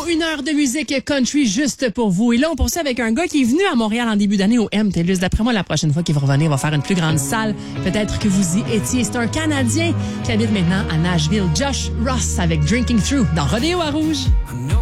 une heure de musique country juste pour vous. Et là, on poursuit avec un gars qui est venu à Montréal en début d'année au MTLUS. D'après moi, la prochaine fois qu'il va revenir, il va faire une plus grande salle. Peut-être que vous y étiez. C'est un Canadien qui habite maintenant à Nashville. Josh Ross avec Drinking Through dans Rodéo à Rouge.